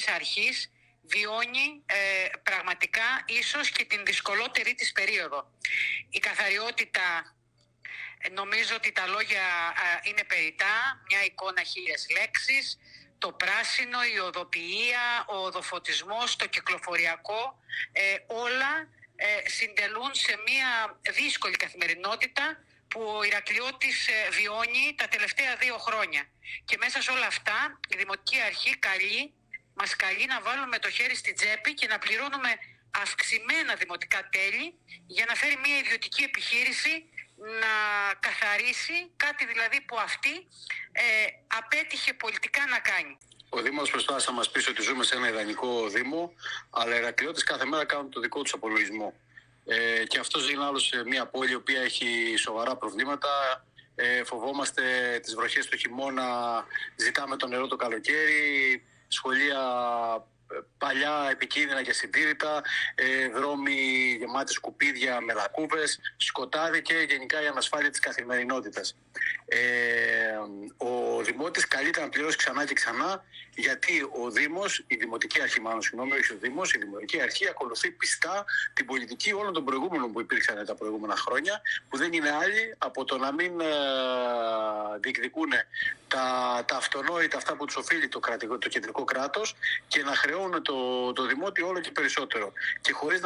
Αρχής βιώνει πραγματικά ίσως και την δυσκολότερη της περίοδο. Η καθαριότητα, νομίζω ότι τα λόγια είναι περιττά, μια εικόνα 1000 λέξεις, το πράσινο, η οδοποιία, ο οδοφωτισμός, το κυκλοφοριακό, όλα συντελούν σε μια δύσκολη καθημερινότητα που ο Ηρακλειώτης βιώνει τα τελευταία 2 χρόνια. Και μέσα σε όλα αυτά η Δημοτική Αρχή μας καλεί να βάλουμε το χέρι στην τσέπη και να πληρώνουμε αυξημένα δημοτικά τέλη για να φέρει μια ιδιωτική επιχείρηση να καθαρίσει κάτι δηλαδή που αυτή απέτυχε πολιτικά να κάνει. Ο Δήμος προσπάθησε να μας πει ότι ζούμε σε ένα ιδανικό Δήμο, αλλά οι Ηρακλειώτες κάθε μέρα κάνουν το δικό τους απολογισμό. Και αυτός είναι άλλος σε μια πόλη η οποία έχει σοβαρά προβλήματα. Φοβόμαστε τις βροχές του χειμώνα, ζητάμε το νερό το καλοκαίρι, σχολεία παλιά, επικίνδυνα και συντήρητα, δρόμοι γεμάτοι σκουπίδια με λακκούβες, σκοτάδι και γενικά η ανασφάλεια της καθημερινότητας. Ο Δημότης καλείται να πληρώσει ξανά και ξανά, γιατί ο Δήμος, η Δημοτική Αρχή μάλλον, συγγνώμη, όχι ο Δήμος, η Δημοτική Αρχή ακολουθεί πιστά την πολιτική όλων των προηγούμενων που υπήρξαν τα προηγούμενα χρόνια, που δεν είναι άλλη από το να μην διεκδικούν τα αυτονόητα, αυτά που τους οφείλει το κεντρικό κράτος, και να χρεώνουν το Δημότη όλο και περισσότερο. Και χωρίς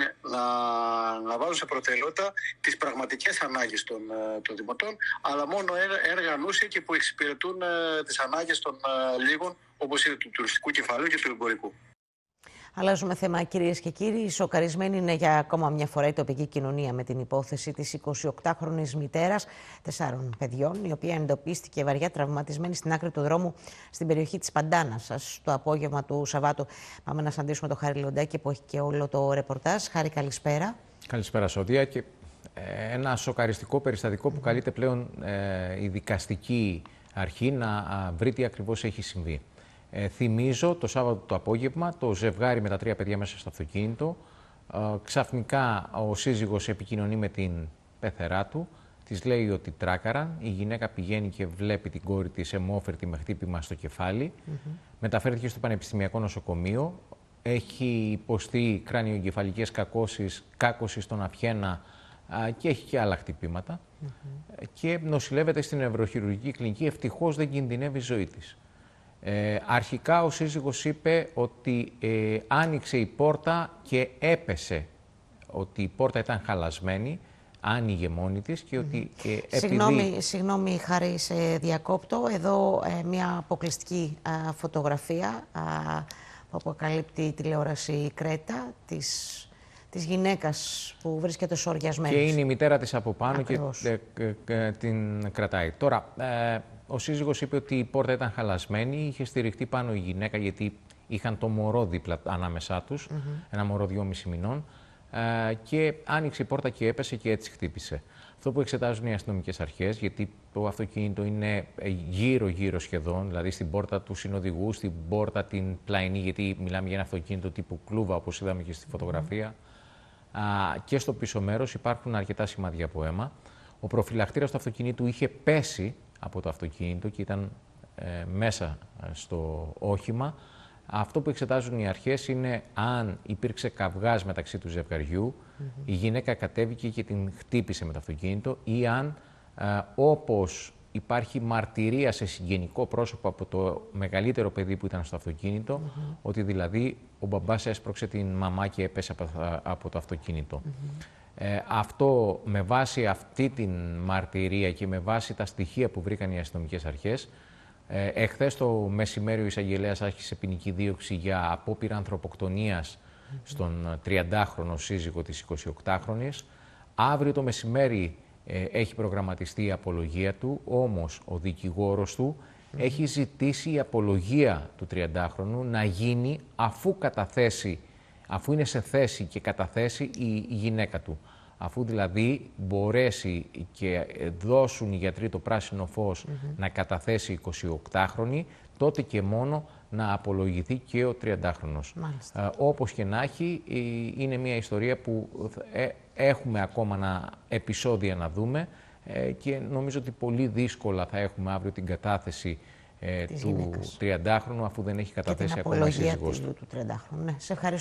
να βάζουν σε προτεραιότητα τις πραγματικές ανάγκες των δημοτών, αλλά μόνο έργα ανούσια και που εξυπηρετούν τις ανάγκες των λίγων, όπως είναι του τουριστικού κεφαλαίου και του εμπορικού. Αλλάζουμε θέμα, κυρίες και κύριοι. Σοκαρισμένη είναι για ακόμα μια φορά η τοπική κοινωνία με την υπόθεση της 28χρονης μητέρας 4 παιδιών, η οποία εντοπίστηκε βαριά τραυματισμένη στην άκρη του δρόμου στην περιοχή της Παντάνας το απόγευμα του Σαββάτου. Πάμε να συναντήσουμε τον Χάρη Λοντάκη που έχει και όλο το ρεπορτάζ. Χάρη, καλησπέρα. Καλησπέρα, Σωτία. Και ένα σοκαριστικό περιστατικό που καλείται πλέον η δικαστική αρχή να βρει τι ακριβώς έχει συμβεί. Θυμίζω, το Σάββατο το απόγευμα, το ζευγάρι με τα 3 παιδιά μέσα στο αυτοκίνητο, ξαφνικά ο σύζυγος επικοινωνεί με την πεθερά του, της λέει ότι τράκαραν, η γυναίκα πηγαίνει και βλέπει την κόρη της αιμόφερτη με χτύπημα στο κεφάλι, μεταφέρθηκε στο Πανεπιστημιακό Νοσοκομείο, έχει υποστεί κρανιοεγκεφαλικές κάκωση στον αυχένα και έχει και άλλα χτυπήματα και νοσηλεύεται στην νευροχειρουργική κλινική. Ευτυχώς δεν κινδυνεύει η ζωή της. Αρχικά ο σύζυγος είπε ότι άνοιξε η πόρτα και έπεσε, ότι η πόρτα ήταν χαλασμένη, άνοιγε μόνη της και ότι Συγγνώμη Χάρη, σε διακόπτω. Εδώ μια αποκλειστική φωτογραφία που αποκαλύπτει η τηλεόραση Κρέτα της γυναίκας που βρίσκεται σοριασμένη. Και είναι η μητέρα της από πάνω και την κρατάει. Τώρα, ο σύζυγος είπε ότι η πόρτα ήταν χαλασμένη, είχε στηριχτεί πάνω η γυναίκα γιατί είχαν το μωρό δίπλα ανάμεσά τους, ένα μωρό 2,5 μηνών, και άνοιξε η πόρτα και έπεσε και έτσι χτύπησε. Αυτό που εξετάζουν οι αστυνομικές αρχές, γιατί το αυτοκίνητο είναι γύρω-γύρω σχεδόν, δηλαδή στην πόρτα του συνοδηγού, στην πόρτα την πλαϊνή, γιατί μιλάμε για ένα αυτοκίνητο τύπου κλούβα, όπως είδαμε και στη φωτογραφία, και στο πίσω μέρος υπάρχουν αρκετά σημάδια από αίμα. Ο προφυλακτήρας του αυτοκινήτου είχε πέσει από το αυτοκίνητο και ήταν μέσα στο όχημα. Αυτό που εξετάζουν οι αρχές είναι αν υπήρξε καυγάς μεταξύ του ζευγαριού, η γυναίκα κατέβηκε και την χτύπησε με το αυτοκίνητο, ή αν όπως υπάρχει μαρτυρία σε συγγενικό πρόσωπο από το μεγαλύτερο παιδί που ήταν στο αυτοκίνητο, ότι δηλαδή ο μπαμπάς έσπρωξε την μαμά και έπεσε από το αυτοκίνητο. Αυτό, με βάση αυτή την μαρτυρία και με βάση τα στοιχεία που βρήκαν οι αστυνομικές αρχές, εχθές το μεσημέρι ο εισαγγελέας άρχισε ποινική δίωξη για απόπειρα ανθρωποκτονίας στον 30χρονο σύζυγο της 28χρονης. Αύριο το μεσημέρι έχει προγραμματιστεί η απολογία του, όμως ο δικηγόρος του έχει ζητήσει η απολογία του 30χρονου να γίνει αφού είναι σε θέση και καταθέσει η γυναίκα του. Αφού δηλαδή μπορέσει και δώσουν οι γιατροί το πράσινο φως να καταθέσει 28χρονη, τότε και μόνο να απολογηθεί και ο 30χρονος. Όπως και να έχει, είναι μια ιστορία που έχουμε ακόμα επεισόδια να δούμε και νομίζω ότι πολύ δύσκολα θα έχουμε αύριο την κατάθεση του 30χρονου, αφού δεν έχει καταθέσει ακόμα η σύζυγός του. Του 30χρονου. Ναι, σε ευχαριστώ.